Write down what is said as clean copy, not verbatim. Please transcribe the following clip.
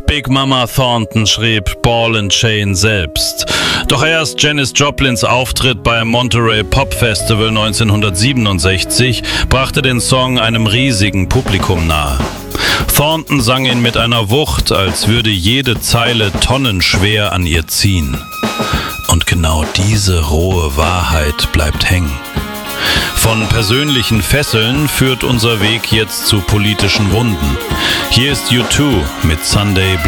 Big Mama Thornton schrieb Ball and Chain selbst. Doch erst Janis Joplins Auftritt beim Monterey Pop Festival 1967 brachte den Song einem riesigen Publikum nahe. Thornton sang ihn mit einer Wucht, als würde jede Zeile tonnenschwer an ihr ziehen. Und genau diese rohe Wahrheit bleibt hängen. Von persönlichen Fesseln führt unser Weg jetzt zu politischen Wunden. Hier ist U2 mit Sunday